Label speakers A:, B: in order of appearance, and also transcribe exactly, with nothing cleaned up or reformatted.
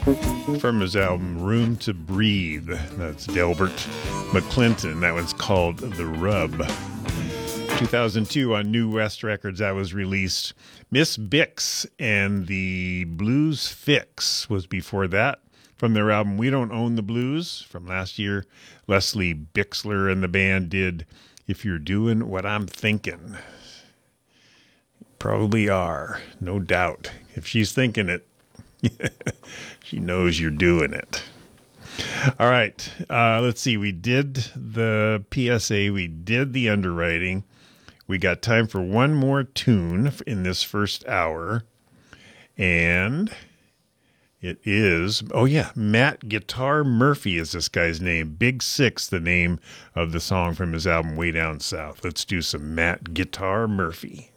A: From his album Room to Breathe. That's Delbert McClinton. That one's called The Rub. two thousand two on New West Records, that was released. Miss Bix and the Blues Fix was before that. From their album We Don't Own the Blues from last year, Leslie Bixler and the band did If You're Doing What I'm Thinking. Probably are, no doubt. If she's thinking it, she knows you're doing it. All right, uh, let's see. We did the P S A. We did the underwriting. We got time for one more tune in this first hour. And it is, oh yeah, Matt Guitar Murphy is this guy's name. Big Six, the name of the song from his album Way Down South. Let's do some Matt Guitar Murphy.